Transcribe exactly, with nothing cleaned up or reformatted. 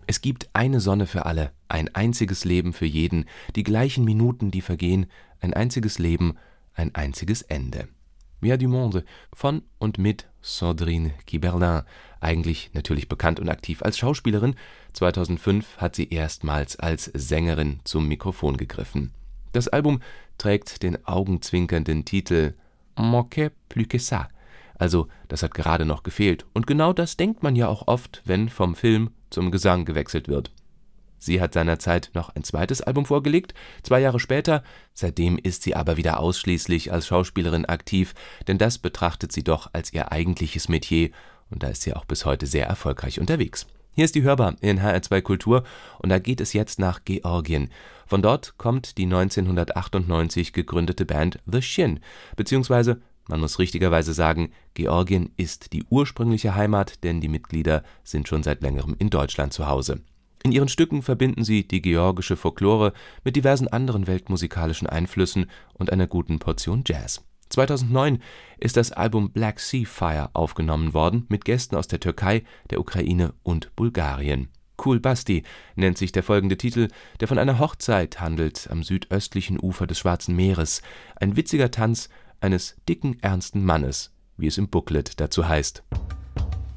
Es gibt eine Sonne für alle, ein einziges Leben für jeden, die gleichen Minuten, die vergehen, ein einziges Leben, ein einziges Ende. Il y a du monde von und mit Sandrine Kiberlin, eigentlich natürlich bekannt und aktiv als Schauspielerin. zweitausendfünf hat sie erstmals als Sängerin zum Mikrofon gegriffen. Das Album trägt den augenzwinkernden Titel Manquait plus que ça, also das hat gerade noch gefehlt. Und genau das denkt man ja auch oft, wenn vom Film zum Gesang gewechselt wird. Sie hat seinerzeit noch ein zweites Album vorgelegt, zwei Jahre später. Seitdem ist sie aber wieder ausschließlich als Schauspielerin aktiv, denn das betrachtet sie doch als ihr eigentliches Metier und da ist sie auch bis heute sehr erfolgreich unterwegs. Hier ist die Hörbar in H R zwei Kultur und da geht es jetzt nach Georgien. Von dort kommt die neunzehnhundertachtundneunzig gegründete Band The Shin, beziehungsweise man muss richtigerweise sagen, Georgien ist die ursprüngliche Heimat, denn die Mitglieder sind schon seit längerem in Deutschland zu Hause. In ihren Stücken verbinden sie die georgische Folklore mit diversen anderen weltmusikalischen Einflüssen und einer guten Portion Jazz. zweitausendneun ist das Album Black Sea Fire aufgenommen worden mit Gästen aus der Türkei, der Ukraine und Bulgarien. Cool Basti nennt sich der folgende Titel, der von einer Hochzeit handelt am südöstlichen Ufer des Schwarzen Meeres. Ein witziger Tanz eines dicken, ernsten Mannes, wie es im Booklet dazu heißt.